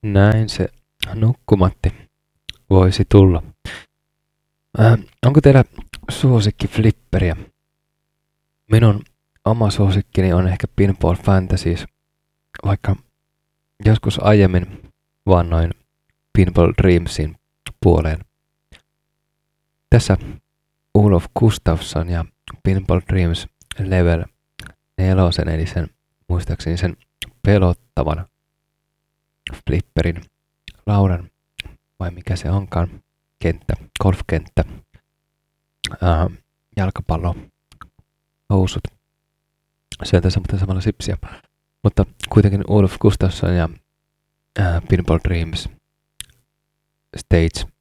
Näin se nukkumatti voisi tulla. Onko teillä suosikki flipperiä? Minun oma suosikkini on ehkä Pinball Fantasies, vaikka joskus aiemmin vannoin Pinball Dreamsin puoleen. Tässä Olof Gustafsson ja Pinball Dreams Level 4, eli sen, muistaakseni sen pelottavan flipperin laudan, vai mikä se onkaan, kenttä, golfkenttä, jalkapallo, housut, sieltä samalla sipsiä, mutta kuitenkin Olof Gustafsson ja Pinball Dreams Stage